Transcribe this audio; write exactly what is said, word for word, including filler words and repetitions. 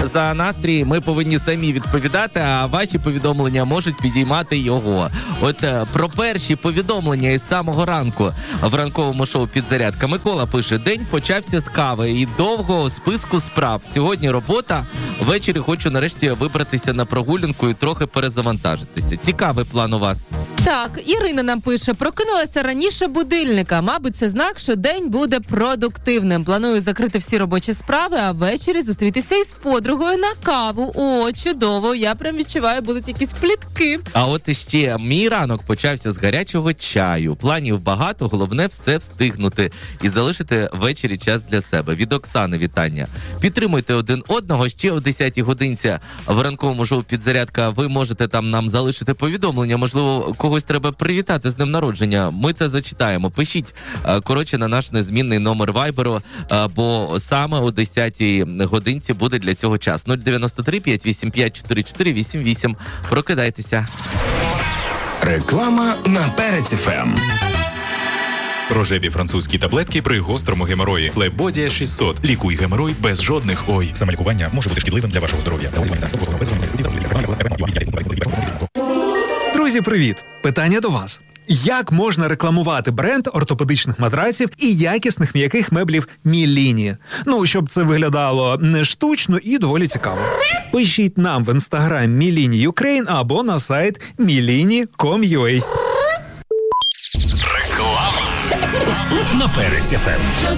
за настрій ми повинні самі відповідати, а ваші повідомлення можуть підіймати його. От про перші повідомлення із самого ранку в ранковому шоу «Підзарядка». Микола пише: день почався з кави і довгого списку справ. Сьогодні робота, ввечері хочу нарешті вибратися на прогулянку і трохи перезавантажитися. Цікавий план у вас. Так, Ірина нам пише: прокинулася раніше будильника. Мабуть, це знак, що день буде продуктивним. Планую закрити всі робочі справи, а ввечері зустрітися із подругою на каву. О, чудово, я прям відчуваю, будуть якісь плітки. А от іще мій ранок почався з гарячого чаю. Планів багато, головне все встигнути і залишити ввечері час для себе. Від Оксани вітання. Підтримуйте один одного. Ще о десятій годинці в ранковому шоу «Підзарядка» ви можете там нам залишити повідомлення. Можливо, когось треба привітати з днем народження. Ми це зачитаємо. Пишіть, коротше, на наш незмінний номер вайберу, бо саме о десятій годинці буде для цього час. нуль дев'яносто три п'ять вісім п'ять чотири чотири вісім вісім. Прокидайтеся. Реклама на Перець еф ем. Рожеві французькі таблетки при гострому геморої. Флебодія шістсот. Лікуй геморой без жодних ой. Самолікування може бути шкідливим для вашого здоров'я. Друзі, привіт! Питання до вас. Як можна рекламувати бренд ортопедичних матраців і якісних м'яких меблів Міліні? Ну, щоб це виглядало не штучно і доволі цікаво. Пишіть нам в інстаграм Міліні Юкрейн або на сайт міліні крапка ком крапка ю а. Реклама на Перець еф ем.